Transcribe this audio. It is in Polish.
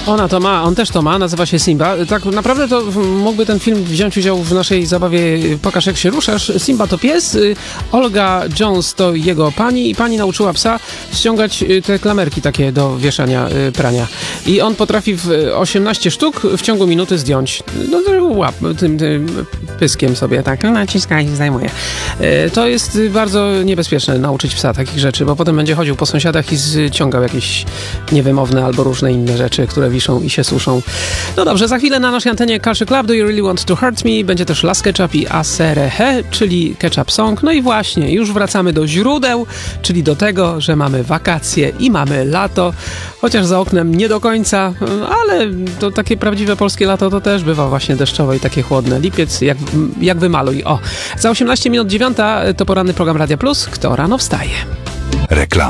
Ona to ma, on też to ma, nazywa się Simba. Tak naprawdę to mógłby ten film wziąć udział w naszej zabawie Pokaż jak się ruszasz. Simba to pies, Olga Jones to jego pani i pani nauczyła psa ściągać te klamerki takie do wieszania prania. I on potrafi w 18 sztuk w ciągu minuty zdjąć. No łap, tym pyskiem sobie tak naciska i zdejmuje. To jest bardzo niebezpieczne nauczyć psa takich rzeczy, bo potem będzie chodził po sąsiadach i ściągał jakieś niewymowne albo różne inne rzeczy, które wiszą i się suszą. No dobrze, za chwilę na naszej antenie Culture Club, Do You Really Want To Hurt Me? Będzie też Las Ketchup i Aserehe, czyli Ketchup Song. No i właśnie, już wracamy do źródeł, czyli do tego, że mamy wakacje i mamy lato, chociaż za oknem nie do końca, ale to takie prawdziwe polskie lato to też bywa właśnie deszczowe i takie chłodne. Lipiec jak wymaluj. O, za 18 minut 9 to poranny program Radia Plus. Kto rano wstaje? Reklama.